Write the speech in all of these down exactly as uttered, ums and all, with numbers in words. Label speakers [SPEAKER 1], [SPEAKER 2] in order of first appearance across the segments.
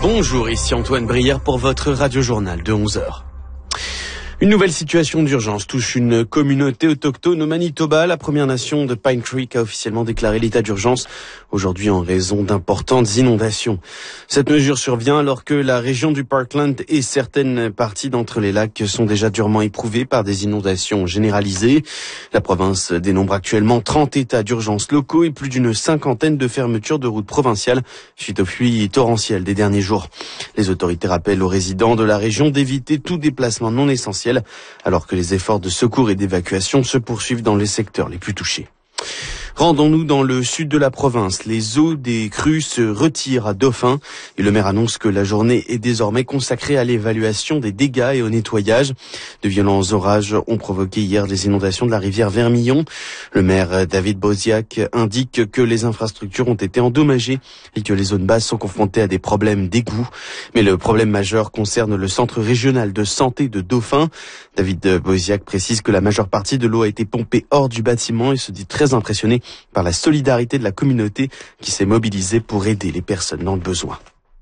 [SPEAKER 1] Bonjour, ici Antoine Brière pour votre radio-journal de onze heures. Une nouvelle situation d'urgence touche une communauté autochtone au Manitoba. La Première Nation de Pine Creek a officiellement déclaré l'état d'urgence aujourd'hui en raison d'importantes inondations. Cette mesure survient alors que la région du Parkland et certaines parties d'entre les lacs sont déjà durement éprouvées par des inondations généralisées. La province dénombre actuellement trente états d'urgence locaux et plus d'une cinquantaine de fermetures de routes provinciales suite aux pluies torrentielles des derniers jours. Les autorités rappellent aux résidents de la région d'éviter tout déplacement non essentiel alors que les efforts de secours et d'évacuation se poursuivent dans les secteurs les plus touchés. Rendons-nous dans le sud de la province. Les eaux des crues se retirent à Dauphin et le maire annonce que la journée est désormais consacrée à l'évaluation des dégâts et au nettoyage. De violents orages ont provoqué hier les inondations de la rivière Vermillon. Le maire David Boziak indique que les infrastructures ont été endommagées et que les zones basses sont confrontées à des problèmes d'égout. Mais le problème majeur concerne le centre régional de santé de Dauphin. David Boziak précise que la majeure partie de l'eau a été pompée hors du bâtiment et se dit très impressionné par la solidarité de la communauté qui s'est mobilisée pour aider les personnes dans le besoin.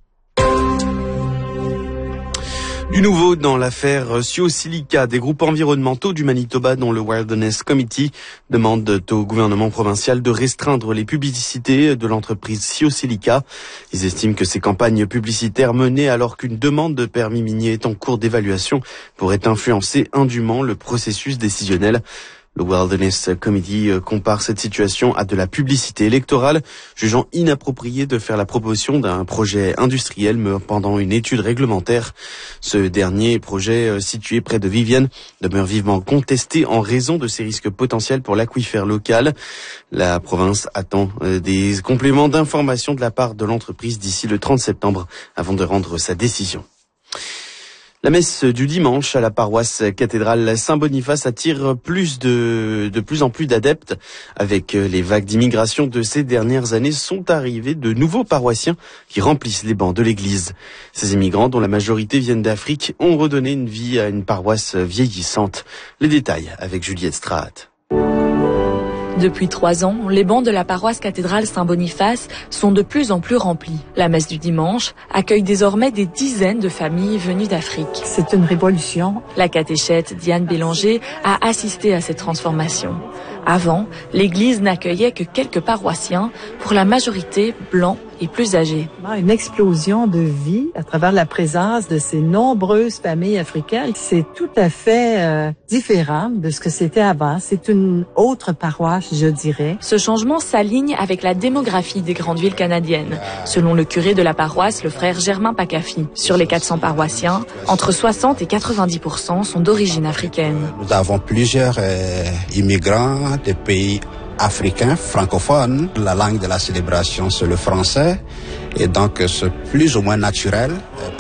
[SPEAKER 1] Du nouveau dans l'affaire Siosilica, des groupes environnementaux du Manitoba dont le Wilderness Committee demandent au gouvernement provincial de restreindre les publicités de l'entreprise Siosilica. Ils estiment que ces campagnes publicitaires menées alors qu'une demande de permis minier est en cours d'évaluation pourraient influencer indûment le processus décisionnel. Le Wilderness Committee compare cette situation à de la publicité électorale, jugeant inapproprié de faire la promotion d'un projet industriel pendant une étude réglementaire. Ce dernier projet, situé près de Vivienne, demeure vivement contesté en raison de ses risques potentiels pour l'aquifère local. La province attend des compléments d'information de la part de l'entreprise d'ici le trente septembre avant de rendre sa décision. La messe du dimanche à la paroisse cathédrale Saint-Boniface attire plus de, de plus en plus d'adeptes. Avec les vagues d'immigration de ces dernières années, sont arrivés de nouveaux paroissiens qui remplissent les bancs de l'église. Ces immigrants, dont la majorité viennent d'Afrique, ont redonné une vie à une paroisse vieillissante. Les détails avec Juliette Straat.
[SPEAKER 2] Depuis trois ans, les bancs de la paroisse cathédrale Saint-Boniface sont de plus en plus remplis. La messe du dimanche accueille désormais des dizaines de familles venues d'Afrique.
[SPEAKER 3] C'est une révolution.
[SPEAKER 2] La catéchète Diane Bélanger a assisté à cette transformation. Avant, l'église n'accueillait que quelques paroissiens, pour la majorité blancs et plus âgés.
[SPEAKER 3] Une explosion de vie à travers la présence de ces nombreuses familles africaines. C'est tout à fait euh, différent de ce que c'était avant. C'est une autre paroisse, je dirais.
[SPEAKER 2] Ce changement s'aligne avec la démographie des grandes villes canadiennes. Selon le curé de la paroisse, le frère Germain Pakafi, sur les quatre cents paroissiens, entre soixante et quatre-vingt-dix pour cent sont d'origine africaine.
[SPEAKER 4] Nous avons plusieurs euh, immigrants des pays africains, francophones. La langue de la célébration, c'est le français. Et donc, c'est plus ou moins naturel.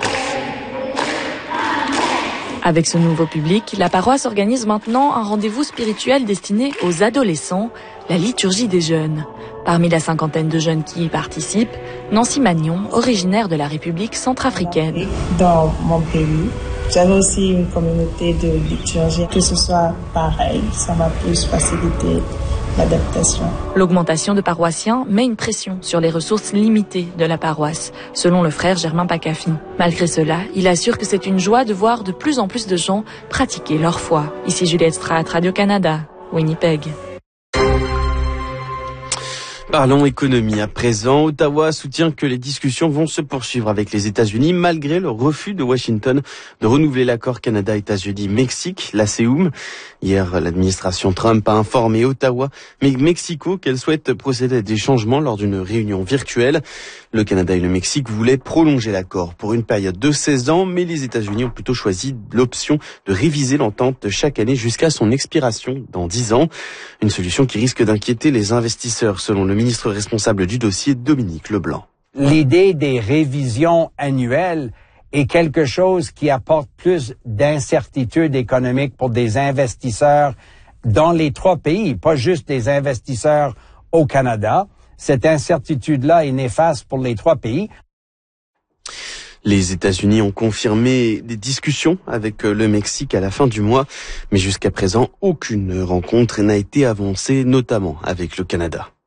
[SPEAKER 2] Avec ce nouveau public, la paroisse organise maintenant un rendez-vous spirituel destiné aux adolescents, la liturgie des jeunes. Parmi la cinquantaine de jeunes qui y participent, Nancy Magnon, originaire de la République centrafricaine.
[SPEAKER 5] Dans mon pays, j'avais aussi une communauté de liturgie. Que ce soit pareil, ça m'a plus facilité l'adaptation.
[SPEAKER 2] L'augmentation de paroissiens met une pression sur les ressources limitées de la paroisse, selon le frère Germain Pakafi. Malgré cela, il assure que c'est une joie de voir de plus en plus de gens pratiquer leur foi. Ici Juliette Straat, Radio-Canada, Winnipeg.
[SPEAKER 1] Parlons économie à présent. Ottawa soutient que les discussions vont se poursuivre avec les États-Unis malgré le refus de Washington de renouveler l'accord Canada-États-Unis-Mexique, l'A C E U M. Hier, l'administration Trump a informé Ottawa, mais Mexico qu'elle souhaite procéder à des changements lors d'une réunion virtuelle. Le Canada et le Mexique voulaient prolonger l'accord pour une période de seize ans, mais les États-Unis ont plutôt choisi l'option de réviser l'entente chaque année jusqu'à son expiration dans dix ans. Une solution qui risque d'inquiéter les investisseurs, selon le ministre responsable du dossier, Dominique Leblanc.
[SPEAKER 6] L'idée des révisions annuelles est quelque chose qui apporte plus d'incertitude économique pour des investisseurs dans les trois pays, pas juste des investisseurs au Canada. Cette incertitude-là est néfaste pour les trois pays.
[SPEAKER 1] Les États-Unis ont confirmé des discussions avec le Mexique à la fin du mois, mais jusqu'à présent, aucune rencontre n'a été avancée, notamment avec le Canada.